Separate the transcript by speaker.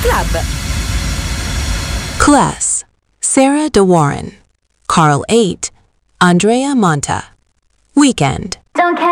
Speaker 1: Club.
Speaker 2: Class: Sarah DeWarren, Carl 8, Andrea Monta. Weekend:
Speaker 3: Don't care.